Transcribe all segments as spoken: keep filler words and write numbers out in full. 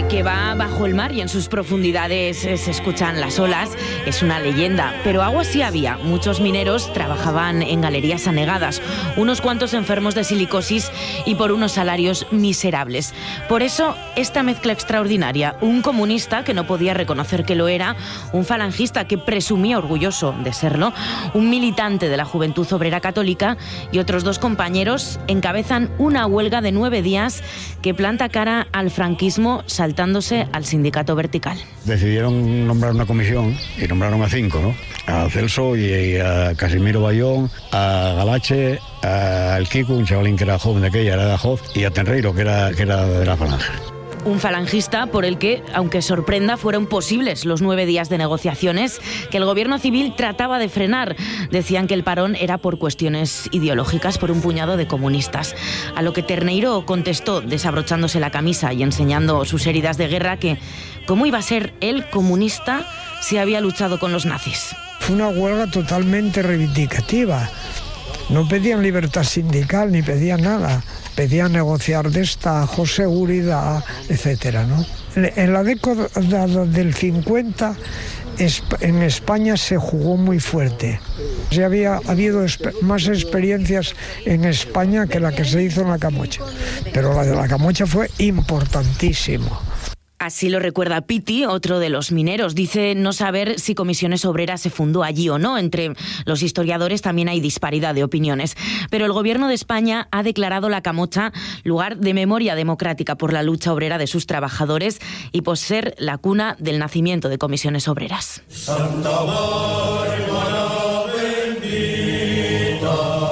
que va bajo el mar y en sus profundidades se escuchan las olas, es una leyenda. Pero agua sí había. Muchos mineros trabajaban en galerías anegadas, unos cuantos enfermos de silicosis y por unos salarios miserables. Por eso, esta mezcla extraordinaria, un comunista que no podía reconocer que lo era, un falangista que presumía orgulloso de serlo, un militante de la Juventud Obrera Católica y otros dos compañeros encabezan una huelga de nueve días que planta cara al franquismo saltándose al sindicato vertical. Decidieron nombrar una comisión y nombraron a cinco, ¿no? A Celso y a Casimiro Bayón, a Galache, a El Kiko, un chavalín que era joven de aquella, era de Ajoz, y a Tenreiro, que era, que era de la Falange. Un falangista por el que, aunque sorprenda, fueron posibles los nueve días de negociaciones que el gobierno civil trataba de frenar. Decían que el parón era por cuestiones ideológicas, por un puñado de comunistas. A lo que Tenreiro contestó, desabrochándose la camisa y enseñando sus heridas de guerra, que ¿cómo iba a ser él comunista si había luchado con los nazis? Fue una huelga totalmente reivindicativa. No pedían libertad sindical ni pedían nada. Pedían negociar destajos, seguridad, etcétera, ¿no? En la década del cincuenta en España se jugó muy fuerte. Ya había habido más experiencias en España que la que se hizo en la Camocha, pero la de la Camocha fue importantísimo. Así lo recuerda Pitti, otro de los mineros. Dice no saber si Comisiones Obreras se fundó allí o no. Entre los historiadores también hay disparidad de opiniones. Pero el gobierno de España ha declarado la Camocha lugar de memoria democrática por la lucha obrera de sus trabajadores y por ser la cuna del nacimiento de Comisiones Obreras. Santa Bárbara bendita,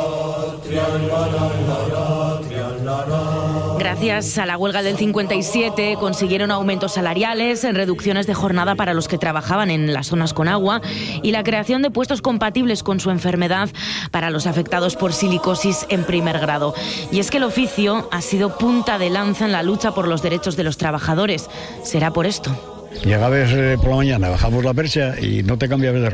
triangalara, triangalara. Gracias a la huelga del cincuenta y siete consiguieron aumentos salariales, reducciones de jornada para los que trabajaban en las zonas con agua y la creación de puestos compatibles con su enfermedad para los afectados por silicosis en primer grado. Y es que el oficio ha sido punta de lanza en la lucha por los derechos de los trabajadores. ¿Será por esto? Llegabas eh, por la mañana, bajamos la percha y no te cambiabas de